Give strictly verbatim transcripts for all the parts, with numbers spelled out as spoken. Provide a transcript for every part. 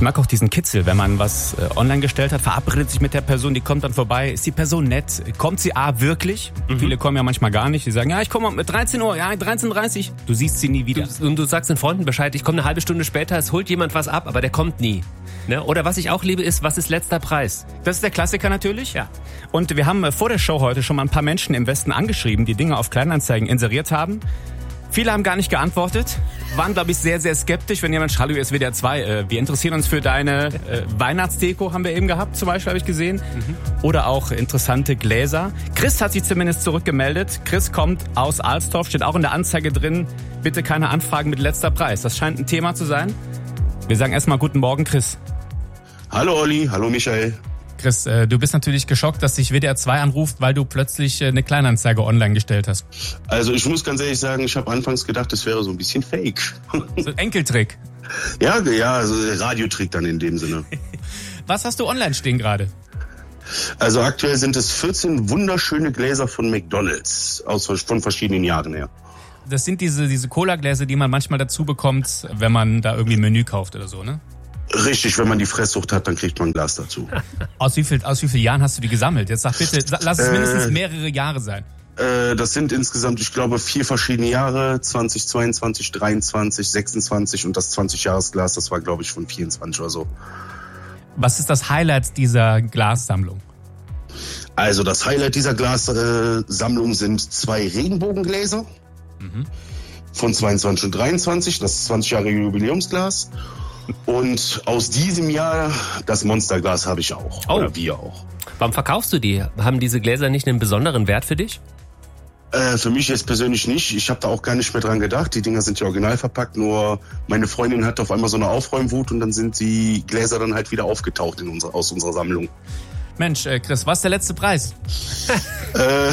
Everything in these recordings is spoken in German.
mag auch diesen Kitzel, wenn man was äh, online gestellt hat, verabredet sich mit der Person, die kommt dann vorbei, ist die Person nett, kommt sie A wirklich? Mhm. Viele kommen ja manchmal gar nicht, die sagen, ja, ich komme um dreizehn Uhr, ja, dreizehn Uhr dreißig, du siehst sie nie wieder. Du, und du sagst den Freunden Bescheid, ich komme eine halbe Stunde später, es holt jemand was ab, aber der kommt nie. Ne? Oder was ich auch liebe, ist, was ist letzter Preis? Das ist der Klassiker natürlich. Ja. Und wir haben äh, vor der Show heute schon mal ein paar Menschen im Westen angeschrieben, die Dinge auf Kleinanzeigen inseriert haben. Viele haben gar nicht geantwortet, waren, glaube ich, sehr, sehr skeptisch, wenn jemand schreibt, hallo, ist W D R zwei, äh, wir interessieren uns für deine äh, Weihnachtsdeko, haben wir eben gehabt, zum Beispiel, habe ich gesehen. Mhm. Oder auch interessante Gläser. Chris hat sich zumindest zurückgemeldet. Chris kommt aus Alstorf, steht auch in der Anzeige drin, bitte keine Anfragen mit letzter Preis. Das scheint ein Thema zu sein. Wir sagen erstmal guten Morgen, Chris. Hallo Olli, hallo Michael. Chris, äh, du bist natürlich geschockt, dass dich W D R zwei anruft, weil du plötzlich äh, eine Kleinanzeige online gestellt hast. Also ich muss ganz ehrlich sagen, ich habe anfangs gedacht, das wäre so ein bisschen fake. So ein Enkeltrick. Ja, ja, also Radiotrick dann in dem Sinne. Was hast du online stehen gerade? Also aktuell sind es vierzehn wunderschöne Gläser von McDonald's, aus, von verschiedenen Jahren her. Das sind diese, diese Cola-Gläser, die man manchmal dazu bekommt, wenn man da irgendwie ein Menü kauft oder so, ne? Richtig, wenn man die Fresssucht hat, dann kriegt man ein Glas dazu. Aus wie viel, aus wie vielen Jahren hast du die gesammelt? Jetzt sag bitte, lass es mindestens mehrere Jahre sein. Äh, das sind insgesamt, ich glaube, vier verschiedene Jahre, zwanzig zweiundzwanzig, dreiundzwanzig, sechsundzwanzig und das zwanzig-Jahres-Glas, das war, glaube ich, von vierundzwanzig oder so. Was ist das Highlight dieser Glassammlung? Also das Highlight dieser Glassammlung sind zwei Regenbogengläser mhm. von zweiundzwanzig und dreiundzwanzig, das ist zwanzig Jahre Jubiläumsglas. Und aus diesem Jahr das Monsterglas habe ich auch. Oh. Oder wir auch. Warum verkaufst du die? Haben diese Gläser nicht einen besonderen Wert für dich? Äh, für mich jetzt persönlich nicht. Ich habe da auch gar nicht mehr dran gedacht. Die Dinger sind ja original verpackt. Nur meine Freundin hatte auf einmal so eine Aufräumwut und dann sind die Gläser dann halt wieder aufgetaucht in unser, aus unserer Sammlung. Mensch, äh, Chris, was ist der letzte Preis? äh,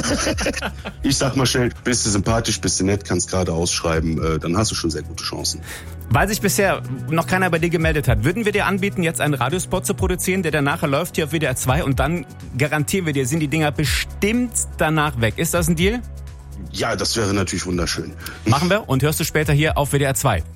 ich sag mal schnell, bist du sympathisch, bist du nett, kannst gerade ausschreiben, äh, dann hast du schon sehr gute Chancen. Weil sich bisher noch keiner bei dir gemeldet hat, würden wir dir anbieten, jetzt einen Radiospot zu produzieren, der dann nachher läuft hier auf W D R zwei und dann garantieren wir dir, sind die Dinger bestimmt danach weg. Ist das ein Deal? Ja, das wäre natürlich wunderschön. Machen wir und hörst du später hier auf W D R zwei.